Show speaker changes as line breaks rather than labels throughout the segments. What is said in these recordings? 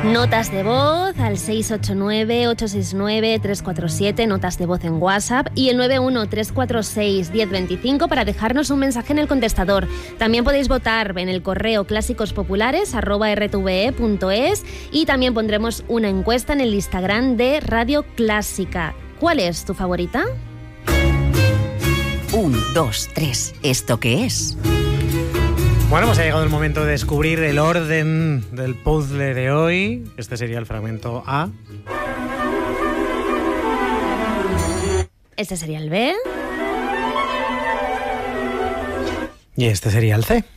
Notas de voz al 689-869-347, notas de voz en WhatsApp, y el 91-346-1025 para dejarnos un mensaje en el contestador. También podéis votar en el correo clásicosPopulares@rtve.es y también pondremos una encuesta en el Instagram de Radio Clásica. ¿Cuál es tu favorita?
1, 2, 3. ¿Esto qué es?
Bueno, pues ha llegado el momento de descubrir el orden del puzzle de hoy. Este sería el fragmento A.
Este sería el B.
Y este sería el C.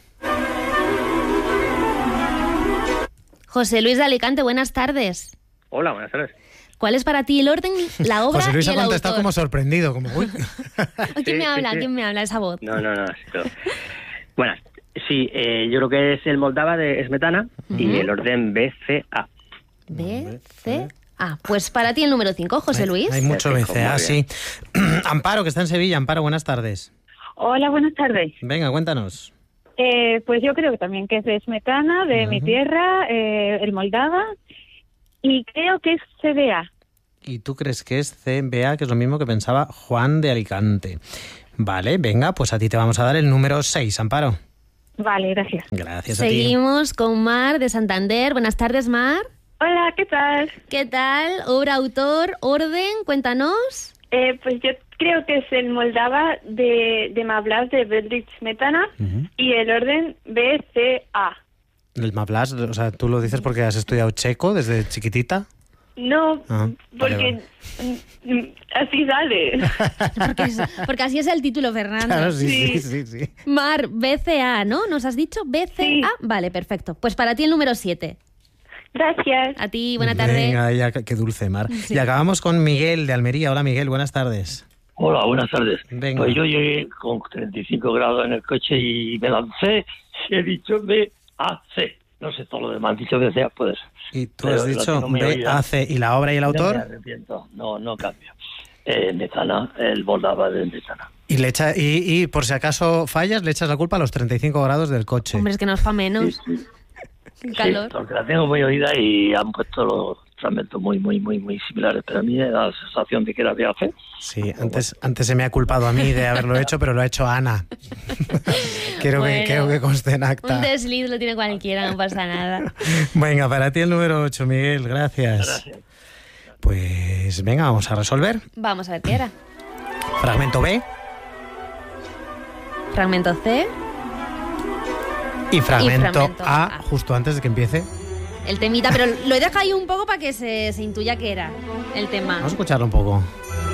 José Luis de Alicante, buenas tardes.
Hola, buenas tardes.
¿Cuál es para ti el orden, la obra
José Luis
y
ha
el
contestado
autor?
como sorprendido, como uy.
¿Quién me habla?
sí.
¿Quién me habla? Esa voz.
No, sí, todo. Buenas. Sí, yo creo que es el Moldava de Smetana y el orden BCA.
B, C, A. Pues para ti el número 5, José Luis.
Hay mucho
Perfecto,
BCA,
muy
sí. Amparo, que está en Sevilla. Amparo, buenas tardes.
Hola, buenas tardes.
Venga, cuéntanos.
Pues yo creo que también que es de Smetana, de mi tierra, el Moldava, y creo que es CBA.
¿Y tú crees que es CBA, que es lo mismo que pensaba Juan de Alicante? Vale, venga, pues a ti te vamos a dar el número 6, Amparo.
Vale, gracias.
Gracias a ti.
Seguimos con Mar de Santander. Buenas tardes, Mar.
Hola, ¿qué tal?
¿Qué tal? Obra, autor, orden, cuéntanos.
Pues yo creo que es el Moldava de Mavlas de Bedřich Smetana y el orden BCA.
El Mavlas, o sea, ¿tú lo dices porque has estudiado checo desde chiquitita?
No,
Ah,
porque
vale.
así sale.
Porque así es el título, Fernando.
Claro,
Sí.
sí.
Mar, BCA, ¿no? ¿Nos has dicho? BCA.
Sí.
Vale, perfecto. Pues para ti el número 7.
Gracias.
A ti, buena tarde.
Venga, ya, qué dulce, Mar.
Sí.
Y acabamos con Miguel de Almería. Hola, Miguel, buenas tardes.
Hola, buenas tardes.
Venga.
Pues yo llegué con 35 grados en el coche y me lancé y he dicho BAC. No sé todo lo demás, dicho BCA, puede ser.
Y tú
Pero
has
lo
dicho
tengo muy oído.
BAC. ¿Y la obra y el
No me
autor?
arrepiento, no cambio. Metana, el Moldava de Metana.
Y, y por si acaso fallas, le echas la culpa a los 35 grados del coche.
Hombre, es que no es para menos.
Sí,
Calor.
porque la tengo muy oída y han puesto los fragmentos muy similares, pero a mí me da la sensación de que era BAC.
Sí, antes se me ha culpado a mí de haberlo hecho, pero lo ha hecho Ana. Quiero que conste en acta.
Un desliz lo tiene cualquiera, no pasa nada.
Venga, para ti el número 8, Miguel, gracias.
Gracias.
Pues venga, vamos a resolver.
Vamos a ver qué era.
Fragmento B
Fragmento C,
y fragmento
fragmento
A,
A.
justo antes de que empiece.
el temita, pero lo he dejado ahí un poco para que se intuya que era el tema.
Vamos a escucharlo un poco.